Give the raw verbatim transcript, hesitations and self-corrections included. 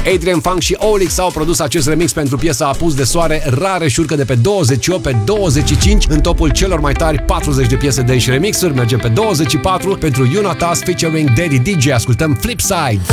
Adrian Funk și Olix au produs acest remix pentru piesa Apus de soare. Rare și urcă de pe douăzeci și opt pe douăzeci și cinci în topul celor mai tari patruzeci de piese dance și remixuri. Mergem pe douăzeci și patru pentru Yunatas featuring Daddy D J. Ascultăm Flipside.